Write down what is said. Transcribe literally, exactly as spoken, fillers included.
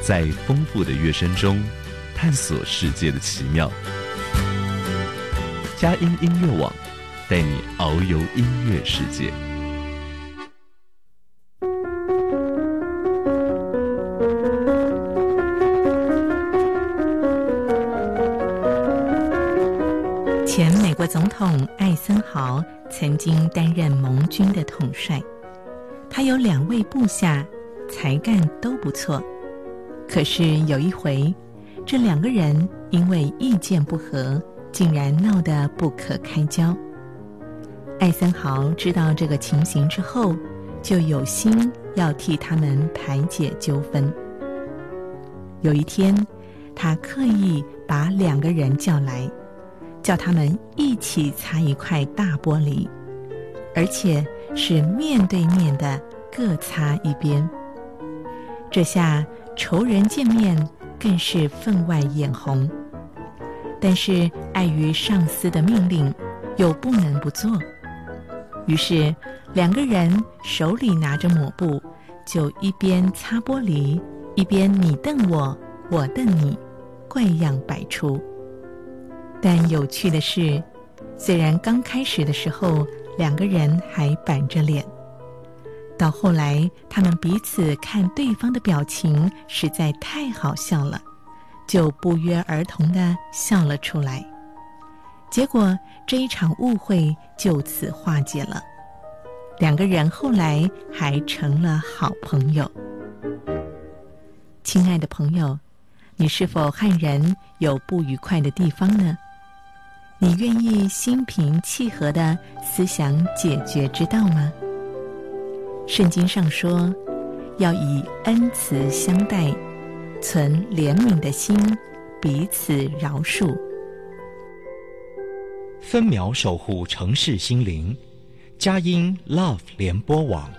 在丰富的乐声中探索世界的奇妙。佳音音乐网带你遨游音乐世界。 前美国总统艾森豪曾经担任盟军的统帅，他有两位部下，才干都不错。可是有一回，这两个人因为意见不合，竟然闹得不可开交。艾森豪知道这个情形之后，就有心要替他们排解纠纷。有一天，他刻意把两个人叫来，叫他们一起擦一块大玻璃，而且是面对面的各擦一边。这下仇人见面更是分外眼红，但是碍于上司的命令，又不能不做。于是两个人手里拿着抹布，就一边擦玻璃，一边你瞪我，我瞪你，怪样百出。但有趣的是，虽然刚开始的时候两个人还板着脸，到后来他们彼此看对方的表情实在太好笑了，就不约而同地笑了出来。结果这一场误会就此化解了，两个人后来还成了好朋友。亲爱的朋友，你是否和人有不愉快的地方呢？你愿意心平气和地思想解决之道吗？圣经上说，要以恩慈相待，存怜悯的心，彼此饶恕。 分秒守护城市心灵，佳音 Love 联播网。